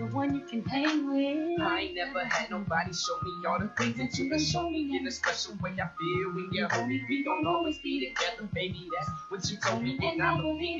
the one you can hang with. I ain't never had nobody show me all the things that you can show me. In a special way I feel when you hold me. We gon' always be together, baby, that's what you told me. And I believe